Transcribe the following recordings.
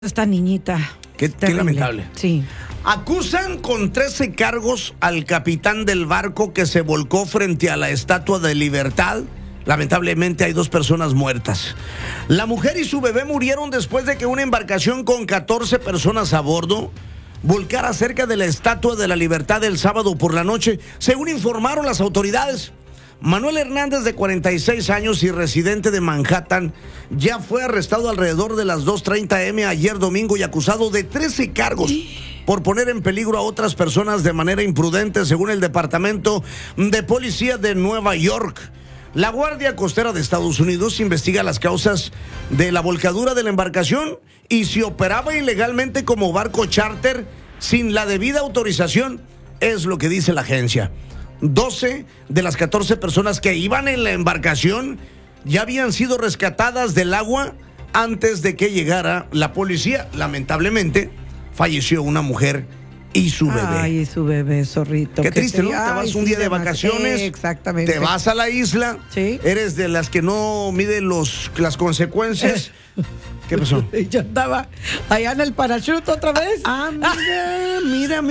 Esta niñita. Qué lamentable. Sí. Acusan con 13 cargos al capitán del barco que se volcó frente a la Estatua de Libertad. Lamentablemente hay 2 personas muertas. La mujer y su bebé murieron después de que una embarcación con 14 personas a bordo volcara cerca de la Estatua de la Libertad el sábado por la noche, según informaron las autoridades. Manuel Hernández, de 46 años y residente de Manhattan, ya fue arrestado alrededor de las 2:30 am ayer domingo y acusado de 13 cargos por poner en peligro a otras personas de manera imprudente, según el Departamento de Policía de Nueva York. La Guardia Costera de Estados Unidos investiga las causas de la volcadura de la embarcación y si operaba ilegalmente como barco charter sin la debida autorización, es lo que dice la agencia. 12 de las 14 personas que iban en la embarcación ya habían sido rescatadas del agua antes de que llegara la policía. Lamentablemente, falleció una mujer y su bebé. Ay, su bebé, zorrito. Qué triste, ¿no? Te vas un día de vacaciones, exactamente. te vas a la isla, sí. Eres de las que no mide las consecuencias. ¿Qué pasó? Yo estaba allá en el parachute otra vez. Mira.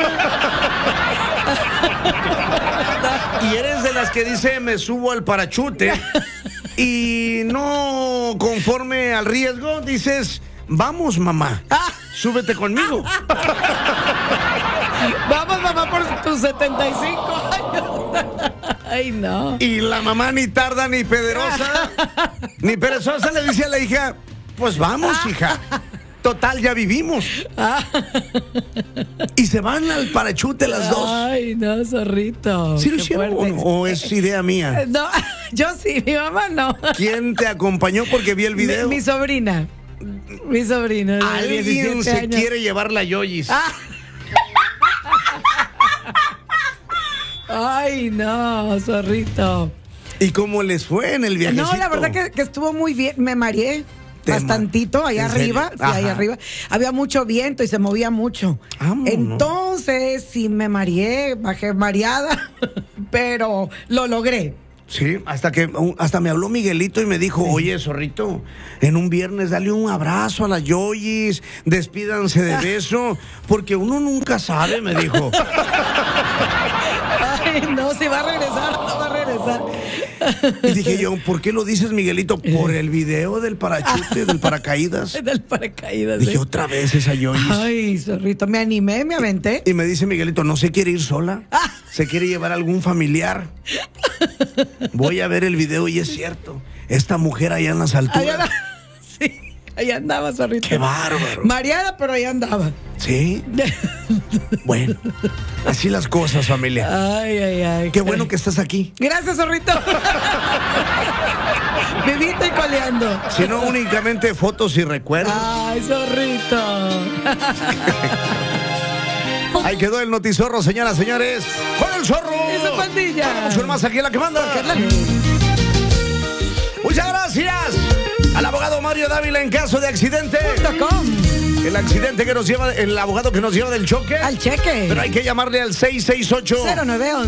Y eres de las que dice, me subo al parachute y no conforme al riesgo, dices, vamos, mamá, súbete conmigo. Vamos, mamá, por tus 75 años. Ay, no. Y la mamá ni tarda, ni pederosa, ni perezosa, le dice a la hija, pues vamos, hija. Total, ya vivimos. Y se van al parachute las 2. Ay, no, zorrito. ¿Sí lo hicieron o es idea mía? No, yo sí, mi mamá no. ¿Quién te acompañó? Porque vi el video. Mi sobrina. Mi sobrina. Alguien se quiere llevar la yoyis. Ay, no, zorrito. ¿Y cómo les fue en el viajecito? No, la verdad que estuvo muy bien. Me mareé bastantito allá arriba. Sí, allá arriba. Había mucho viento y se movía mucho. Entonces, sí me mareé, bajé mareada, pero lo logré. Sí, hasta me habló Miguelito y me dijo, oye, zorrito, en un viernes dale un abrazo a la Yoyis, despídanse de beso, porque uno nunca sabe, me dijo. Ay, no, si va a regresar, no va a regresar. Y dije yo, ¿por qué lo dices, Miguelito? Por el video del parachute, del paracaídas. Del paracaídas. Dije, otra vez esa Yoyis. Ay, zorrito, me animé, me aventé. Y me dice Miguelito, ¿no se quiere ir sola? ¿Se quiere llevar a algún familiar? Voy a ver el video y es cierto. Esta mujer allá en las alturas. Sí, allá andaba, zorrito. Qué bárbaro. Mareada, pero allá andaba. ¿Sí? Bueno, así las cosas, familia. Ay. Qué bueno que estás aquí. Gracias, zorrito. Vivito y coleando. Si no, únicamente fotos y recuerdos. Ay, zorrito. Ahí quedó el notizorro, señoras, señores. ¡Con el zorro! ¡Y su pandilla! Vamos más aquí en la que manda. Muchas gracias al abogado Mario Dávila en caso de accidente. El accidente que nos lleva, el abogado que nos lleva del choque. Al cheque. Pero hay que llamarle al 668-0911.